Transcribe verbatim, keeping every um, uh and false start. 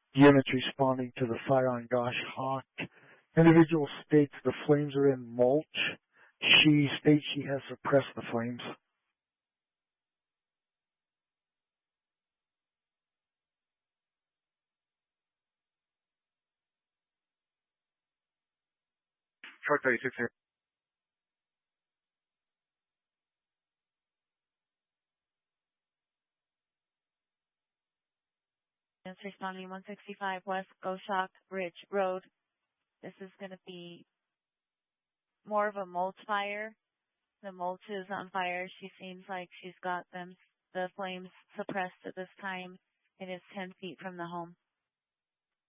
Units responding to the fire on Gosh Hawk. Individual states the flames are in mulch. She states she has suppressed the flames. Short thirty-six here. Units responding one sixty-five West Goshawk Ridge Road. This is going to be more of a mulch fire. The mulch is on fire. She seems like she's got them, the flames suppressed at this time. It is ten feet from the home.